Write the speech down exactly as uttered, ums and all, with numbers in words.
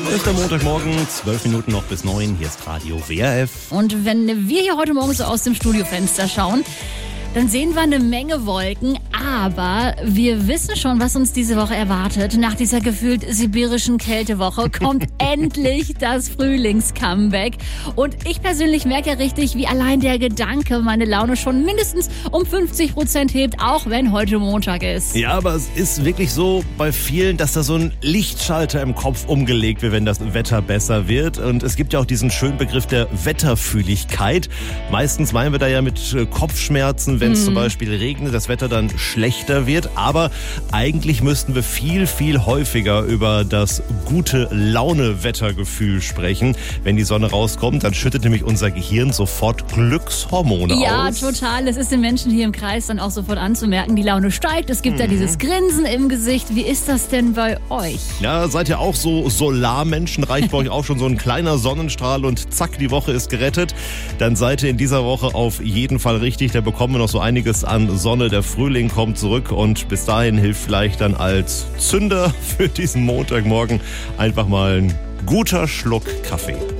Ist der Montagmorgen, zwölf Minuten noch bis neun. Hier ist Radio W R F. Und wenn wir hier heute Morgen so aus dem Studiofenster schauen, dann sehen wir eine Menge Wolken, aber wir wissen schon, was uns diese Woche erwartet. Nach dieser gefühlt sibirischen Kältewoche kommt endlich das Frühlings-Comeback. Und ich persönlich merke ja richtig, wie allein der Gedanke meine Laune schon mindestens um fünfzig Prozent hebt, auch wenn heute Montag ist. Ja, aber es ist wirklich so bei vielen, dass da so ein Lichtschalter im Kopf umgelegt wird, wenn das Wetter besser wird. Und es gibt ja auch diesen schönen Begriff der Wetterfühligkeit. Meistens meinen wir da ja mit Kopfschmerzen, wenn es hm. zum Beispiel regnet, das Wetter dann schlechter wird. Aber eigentlich müssten wir viel, viel häufiger über das gute Laune-Wettergefühl sprechen. Wenn die Sonne rauskommt, dann schüttet nämlich unser Gehirn sofort Glückshormone ja, aus. Ja, total. Es ist den Menschen hier im Kreis dann auch sofort anzumerken, die Laune steigt. Es gibt mhm. da dieses Grinsen im Gesicht. Wie ist das denn bei euch? Ja, seid ihr auch so Solarmenschen? Reicht bei euch auch schon so ein kleiner Sonnenstrahl und zack, die Woche ist gerettet? Dann seid ihr in dieser Woche auf jeden Fall richtig. Da bekommen wir noch so einiges an Sonne. Der Frühling kommt zurück und bis dahin hilft vielleicht dann als Zünder für diesen Montagmorgen einfach mal ein guter Schluck Kaffee.